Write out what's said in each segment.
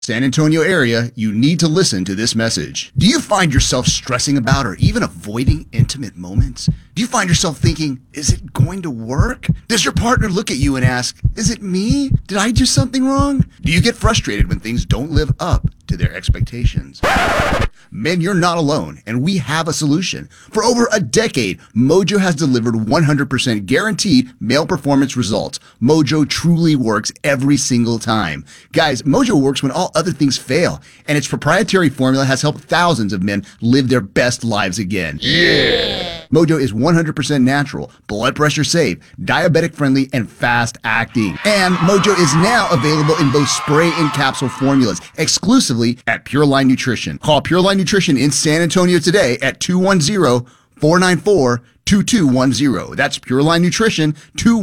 San Antonio area, you need to listen to this message. Do you find yourself stressing about or even avoiding intimate moments? Do you find yourself thinking, is it going to work? Does your partner look at you and ask, is it me? Did I do something wrong? Do you get frustrated when things don't live up to their expectations? Men, you're not alone, and we have a solution. For over a decade, Mojo has delivered 100% guaranteed male performance results. Mojo truly works every single time. Guys, Mojo works when all other things fail, and its proprietary formula has helped thousands of men live their best lives again. Yeah! Mojo is 100% natural, blood pressure safe, diabetic friendly, and fast acting. And Mojo is now available in both spray and capsule formulas, exclusively at Pure Line Nutrition. Call Pure Line Nutrition in San Antonio today at 210-494-2210. That's Pure Line Nutrition,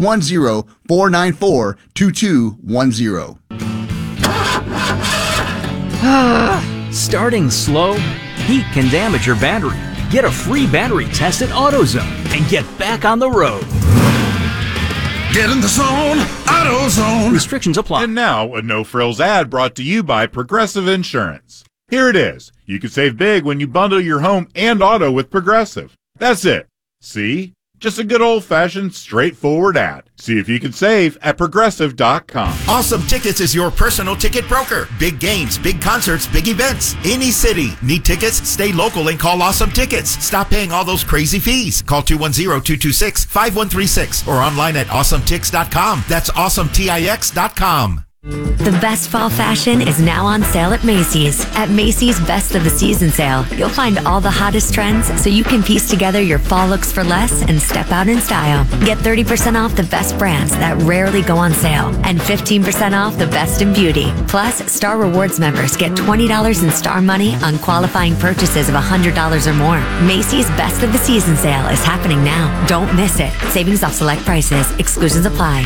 210-494-2210. Starting slow? Heat can damage your battery. Get a free battery test at AutoZone and get back on the road. Get in the zone, AutoZone. Restrictions apply. And now, a no-frills ad brought to you by Progressive Insurance. Here it is. You can save big when you bundle your home and auto with Progressive. That's it. See? Just a good old-fashioned, straightforward ad. See if you can save at Progressive.com. Awesome Tickets is your personal ticket broker. Big games, big concerts, big events. Any city. Need tickets? Stay local and call Awesome Tickets. Stop paying all those crazy fees. Call 210-226-5136 or online at AwesomeTix.com. That's AwesomeTix.com. The best fall fashion is now on sale at Macy's. At Macy's Best of the Season sale, you'll find all the hottest trends so you can piece together your fall looks for less and step out in style. Get 30% off the best brands that rarely go on sale and 15% off the best in beauty. Plus, Star Rewards members get $20 in Star Money on qualifying purchases of $100 or more. Macy's Best of the Season sale is happening now. Don't miss it. Savings off select prices. Exclusions apply.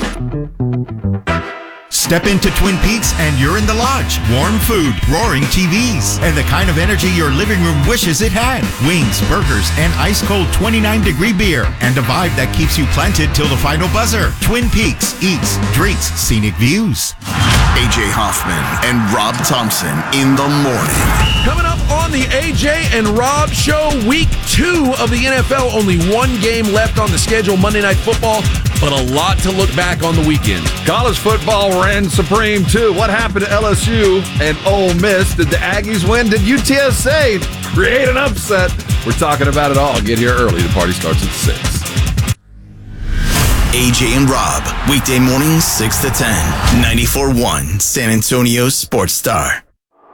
Step into Twin Peaks and you're in the lodge. Warm food, roaring TVs, and the kind of energy your living room wishes it had. Wings, burgers, and ice-cold 29-degree beer. And a vibe that keeps you planted till the final buzzer. Twin Peaks eats, drinks, scenic views. AJ Hoffman and Rob Thompson in the morning. Coming up on the AJ and Rob Show, week 2 of the NFL. Only one game left on the schedule, Monday Night Football, but a lot to look back on the weekend. College football ran supreme, too. What happened to LSU and Ole Miss? Did the Aggies win? Did UTSA create an upset? We're talking about it all. Get here early. The party starts at 6. AJ and Rob, weekday mornings 6 to 10, 94.1 San Antonio Sports Star.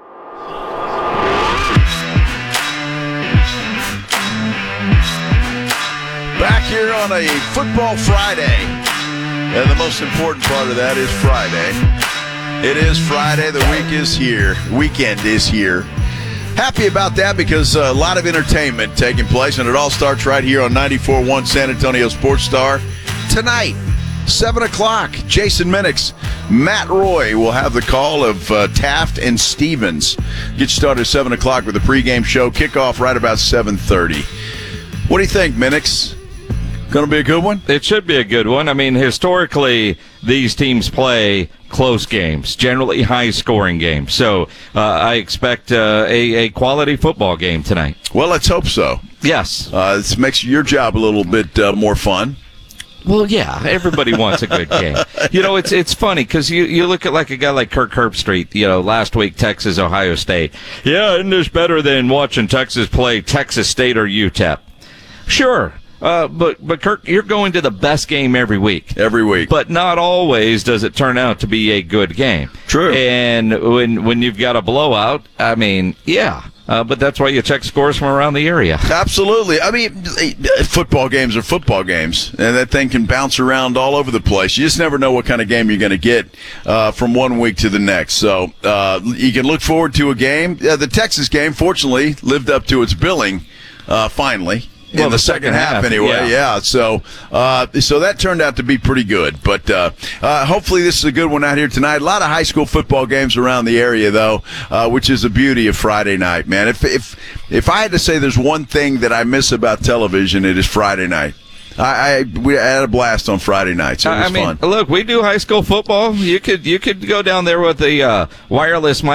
Back here on a football Friday, and the most important part of that is Friday. It is Friday, the week is here, weekend is here. Happy about that because a lot of entertainment taking place, and it all starts right here on 94.1 San Antonio Sports Star. Tonight, 7 o'clock, Jason Minix, Matt Roy will have the call of Taft and Stevens. Get started at 7 o'clock with a pregame show. Kickoff right about 7:30. What do you think, Minix? Going to be a good one? It should be a good one. I mean, historically, these teams play close games, generally high-scoring games. So I expect a quality football game tonight. Well, let's hope so. Yes. This makes your job a little bit more fun. Well, yeah, everybody wants a good game. You know, it's funny because you look at like a guy like Kirk Herbstreit, last week, Texas, Ohio State. Yeah, isn't this better than watching Texas play Texas State or UTEP? Sure. But Kirk, you're going to the best game every week. Every week. But not always does it turn out to be a good game. True. And when you've got a blowout, I mean, yeah. But that's why you check scores from around the area. Absolutely. I mean, football games are football games, and that thing can bounce around all over the place. You just never know what kind of game you're going to get from one week to the next. So you can look forward to a game. The Texas game, fortunately, lived up to its billing finally. In the second half anyway, yeah. So that turned out to be pretty good. But hopefully this is a good one out here tonight. A lot of high school football games around the area, though, which is the beauty of Friday night, man. If I had to say there's one thing that I miss about television, it is Friday night. We had a blast on Friday nights. It was fun. Look, we do high school football. You could go down there with the wireless